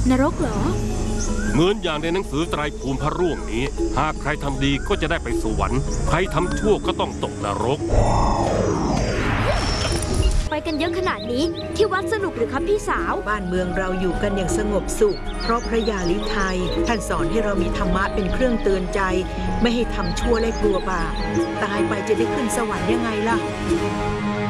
นรกเหรอเหมือนอย่างในหนังสือไตรภูมิพระร่วงนี้หากใครทำดีก็จะได้ไปสวรรค์ใครทำชั่วก็ต้องตกนรกไปกันเยอะขนาดนี้ที่วัดสนุกหรือครับพี่สาวบ้านเมืองเราอยู่กันอย่างสงบสุขเพราะพระยาลิไทยท่านสอนให้เรามีธรรมะเป็นเครื่องเตือนใจไม่ให้ทำชั่วและกลัวบาปตายไปจะได้ขึ้นสวรรค์ยังไงล่ะ